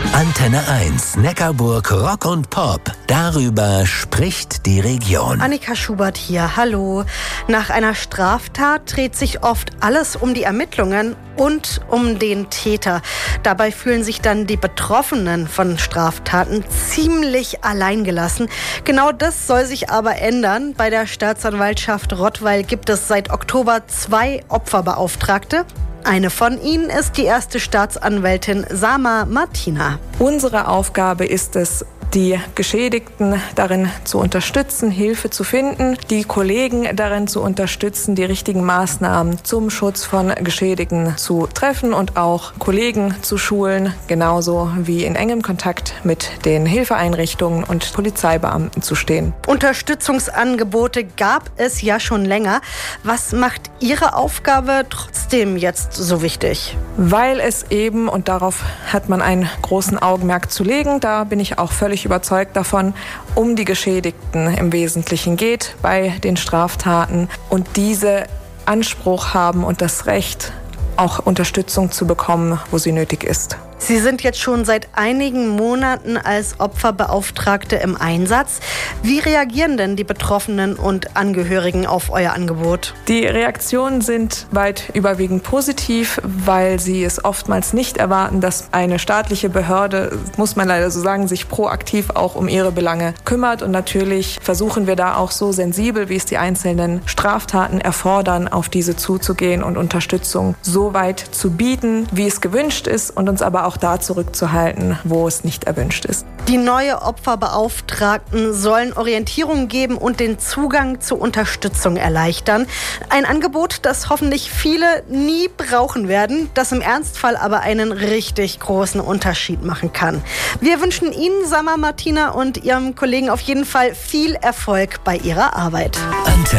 Antenne 1, Neckarburg Rock und Pop. Darüber spricht die Region. Annika Schubert hier, hallo. Nach einer Straftat dreht sich oft alles um die Ermittlungen und um den Täter. Dabei fühlen sich dann die Betroffenen von Straftaten ziemlich alleingelassen. Genau das soll sich aber ändern. Bei der Staatsanwaltschaft Rottweil gibt es seit Oktober 2 Opferbeauftragte. Eine von ihnen ist die erste Staatsanwältin Sama Martina. Unsere Aufgabe ist es, die Geschädigten darin zu unterstützen, Hilfe zu finden, die Kollegen darin zu unterstützen, die richtigen Maßnahmen zum Schutz von Geschädigten zu treffen und auch Kollegen zu schulen, genauso wie in engem Kontakt mit den Hilfeeinrichtungen und Polizeibeamten zu stehen. Unterstützungsangebote gab es ja schon länger. Was macht Ihre Aufgabe trotzdem jetzt so wichtig? Weil es eben, und darauf hat man einen großen Augenmerk zu legen, da bin ich auch völlig überzeugt davon, um die Geschädigten im Wesentlichen geht bei den Straftaten und diese Anspruch haben und das Recht, auch Unterstützung zu bekommen, wo sie nötig ist. Sie sind jetzt schon seit einigen Monaten als Opferbeauftragte im Einsatz. Wie reagieren denn die Betroffenen und Angehörigen auf euer Angebot? Die Reaktionen sind weit überwiegend positiv, weil sie es oftmals nicht erwarten, dass eine staatliche Behörde, muss man leider so sagen, sich proaktiv auch um ihre Belange kümmert. Und natürlich versuchen wir da auch so sensibel, wie es die einzelnen Straftaten erfordern, auf diese zuzugehen und Unterstützung so weit zu bieten, wie es gewünscht ist und uns aber auch da zurückzuhalten, wo es nicht erwünscht ist. Die neue Opferbeauftragten sollen Orientierung geben und den Zugang zur Unterstützung erleichtern. Ein Angebot, das hoffentlich viele nie brauchen werden, das im Ernstfall aber einen richtig großen Unterschied machen kann. Wir wünschen Ihnen, Sama Martina, und Ihrem Kollegen auf jeden Fall viel Erfolg bei Ihrer Arbeit.